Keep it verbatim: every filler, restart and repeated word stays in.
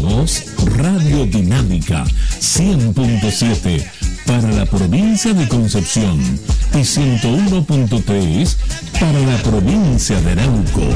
Somos Radio Dinámica cien punto siete para la provincia de Concepción y ciento uno punto tres para la provincia de Arauco.